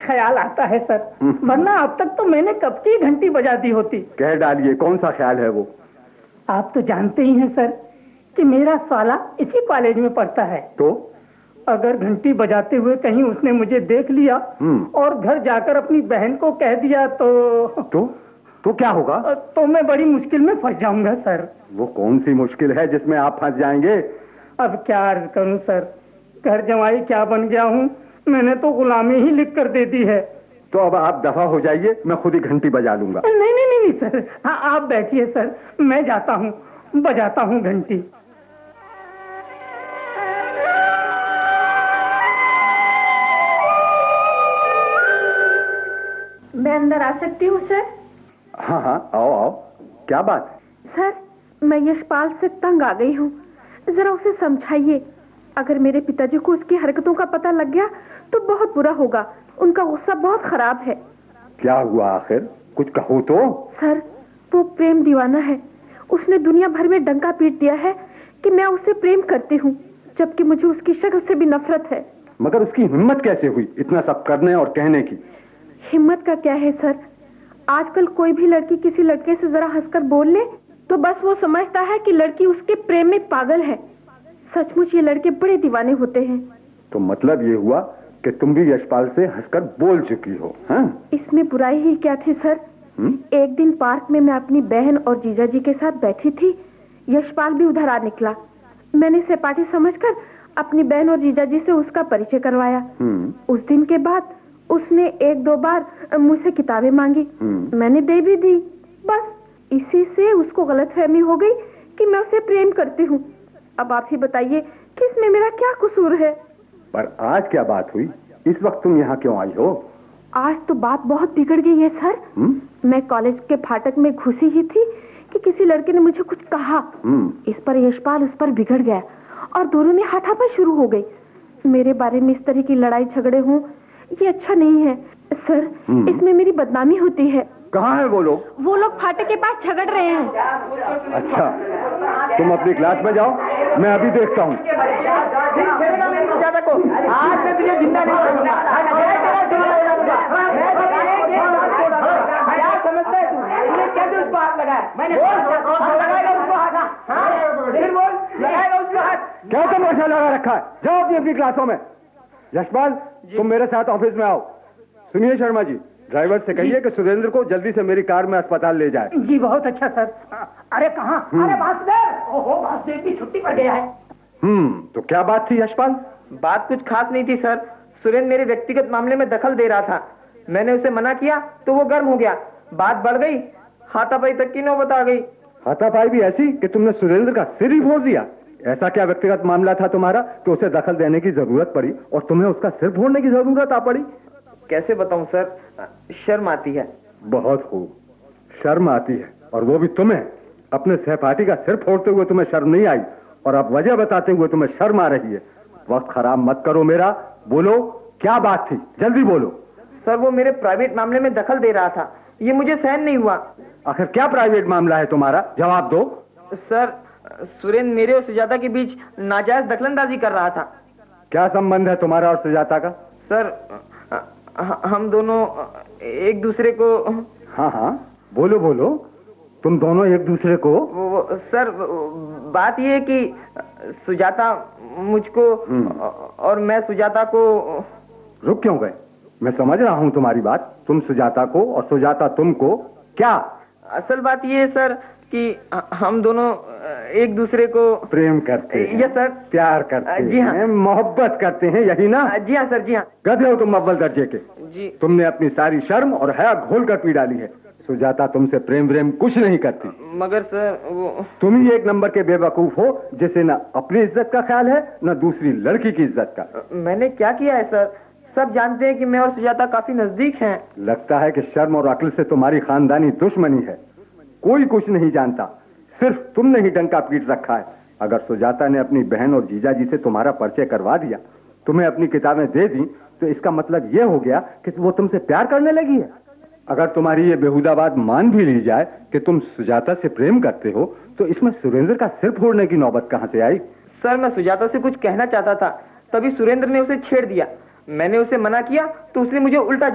ख्याल आता है सर, वरना अब तक तो मैंने कब की घंटी बजा दी होती। कह डालिए, कौन सा ख्याल है वो? आप तो जानते ही हैं सर कि मेरा साला इसी कॉलेज में पढ़ता है। तो अगर घंटी बजाते हुए कहीं उसने मुझे देख लिया और घर जाकर अपनी बहन को कह दिया तो क्या होगा? तो मैं बड़ी मुश्किल में फंस जाऊंगा सर। वो कौन सी मुश्किल है जिसमें आप फंस जाएंगे? अब क्या अर्ज करूं सर, घर जमाई क्या बन गया हूं, मैंने तो गुलामी ही लिख कर दे दी है। तो अब आप दफा हो जाइए, मैं खुद ही घंटी बजा लूंगा। नहीं सर, हाँ आप बैठिए सर, मैं जाता हूँ, बजाता हूँ घंटी। मैं अंदर आ सकती हूँ सर? हाँ हाँ, आओ आओ। क्या बात है? सर, मैं यशपाल से तंग आ गई हूँ, जरा उसे समझाइए। अगर मेरे पिताजी को उसकी हरकतों का पता लग गया तो बहुत बुरा होगा, उनका गुस्सा बहुत खराब है। क्या हुआ आखिर, कुछ कहो तो। सर, वो प्रेम दीवाना है, उसने दुनिया भर में डंका पीट दिया है कि मैं उसे प्रेम करती हूँ, जबकि मुझे उसकी शक्ल से भी नफरत है। मगर उसकी हिम्मत कैसे हुई इतना सब करने और कहने की? हिम्मत का क्या है सर, आजकल कोई भी लड़की किसी लड़के से जरा हंसकर बोल ले तो बस वो समझता है कि लड़की उसके प्रेम में पागल है। सचमुच ये लड़के बड़े दीवाने होते हैं। तो मतलब ये हुआ कि तुम भी यशपाल से हंसकर बोल चुकी हो? हाँ? इसमें बुराई ही क्या थी सर? एक दिन पार्क में मैं अपनी बहन और जीजाजी के साथ बैठी थी, यशपाल भी उधर आ निकला। मैंने सहपाठी समझकर अपनी बहन और जीजाजी से उसका परिचय करवाया। उस दिन के बाद उसने एक दो बार मुझसे किताबें मांगी, मैंने दे भी दी। बस इसी से उसको गलतफहमी हो गई कि मैं उसे प्रेम करती हूँ। अब आप ही बताइए कि इसमें मेरा क्या कसूर है? पर आज क्या बात हुई, इस वक्त तुम यहाँ क्यों आई हो? आज तो बात बहुत बिगड़ गई है सर। मैं कॉलेज के फाटक में घुसी ही थी कि किसी लड़के ने मुझे कुछ कहा। इस पर यशपाल उस पर बिगड़ गया और दोनों में हाथापाई शुरू हो गई। मेरे बारे में इस तरह की लड़ाई झगड़े हों, ये अच्छा नहीं है सर, इसमें मेरी बदनामी होती है। कहाँ है वो लोग? वो लोग फाटक के पास झगड़ रहे हैं। अच्छा, तुम अपनी क्लास में जाओ, मैं अभी देखता हूँ। आज मैं तुझे जिंदा नहीं छोड़ूंगा। क्या समझता है तू? तूने कैसे उसको हाथ लगाया? मैंने लगाएगा उसको हाथ। फिर बोल, लगाएगा उसको हाथ। क्या तमाशा लगा रखा है? जाओ अपनी क्लासों में। यशपाल, तुम मेरे साथ ऑफिस में आओ। सुनिए शर्मा जी, ड्राइवर से कहिए कि सुरेंद्र को जल्दी से मेरी कार में अस्पताल ले जाए। जी बहुत अच्छा सर। अरे कहाँ? अरे वासुदेव, ओहो वासुदेव की छुट्टी पर गया है। तो क्या बात थी यशपाल? बात कुछ खास नहीं थी सर, सुरेंद्र मेरे व्यक्तिगत मामले में दखल दे रहा था। मैंने उसे मना किया तो वो गर्म हो गया, बात बढ़ गई, हाथापाई तक की नौबत आ गई। हाथापाई भी ऐसी कि तुमने सुरेंद्र का सिर ही फोड़ दिया? ऐसा क्या व्यक्तिगत मामला था तुम्हारा कि उसे दखल देने की जरूरत पड़ी और तुम्हें उसका सिर फोड़ने की जरूरत आ पड़ी? कैसे बताऊं सर, शर्म आती है। बहुत खूब, शर्म आती है, और वो भी तुम्हें। अपने सहपाठी का सिर फोड़ते हुए तुम्हें शर्म नहीं आई, और अब वजह बताते हुए तुम्हें शर्म आ रही है। वक्त खराब मत करो मेरा, बोलो क्या बात थी, जल्दी बोलो। सर, वो मेरे प्राइवेट मामले में दखल दे रहा था, ये मुझे सहन नहीं हुआ। आखिर क्या प्राइवेट मामला है तुम्हारा, जवाब दो। सर, सुरेंद्र मेरे और सुजाता के बीच नाजायज दखलंदाजी कर रहा था। क्या संबंध है तुम्हारा और सुजाता का? सर, हम दोनों एक दूसरे को। हाँ हाँ, बोलो बोलो, तुम दोनों एक दूसरे को? सर, बात ये है कि सुजाता मुझको और मैं सुजाता को। रुक क्यों गए? मैं समझ रहा हूँ तुम्हारी बात। तुम सुजाता को और सुजाता तुमको। क्या? असल बात ये है सर कि हम दोनों एक दूसरे को प्रेम करते हैं। Yes sir. प्यार करते हैं। जी हाँ। मोहब्बत करते हैं, यही ना? जी हाँ सर, जी हाँ। गधे हो तुम अव्वल दर्जे के। जी। तुमने अपनी सारी शर्म और हया घोल कर पी डाली है। सुजाता तुमसे प्रेम कुछ नहीं करती। मगर सर वो। तुम ही एक नंबर के बेवकूफ हो जिसे न अपनी इज्जत का ख्याल है न दूसरी लड़की की इज्जत का। मैंने क्या किया है सर? सब जानते हैं कि मैं और सुजाता काफी नजदीक हैं। लगता है कि शर्म और अक्ल से तुम्हारी खानदानी दुश्मनी है। कोई कुछ नहीं जानता, सिर्फ तुमने ही डंका पीट रखा है। अगर सुजाता ने अपनी बहन और जीजा जी से तुम्हारा परिचय करवा दिया, तुम्हें अपनी किताबें दे दी, तो इसका मतलब यह हो गया कि वो तुमसे प्यार करने लगी है। अगर तुम्हारी ये बेहुदा बात मान भी ली जाए कि तुम सुजाता से प्रेम करते हो, तो इसमें सुरेंद्र का सिर फोड़ने की नौबत कहां से आई? सर, मैं सुजाता से कुछ कहना चाहता था, तभी सुरेंद्र ने उसे छेड़ दिया। मैंने उसे मना किया तो उसने मुझे उल्टा